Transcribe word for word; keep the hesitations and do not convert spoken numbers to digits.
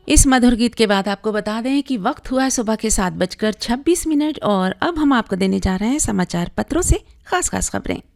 इस मधुर गीत के बाद आपको बता दें कि वक्त हुआ है सुबह के सात बजकर छब्बीस मिनट और अब हम आपको देने जा रहे हैं समाचार पत्रों से खास खास खबरें।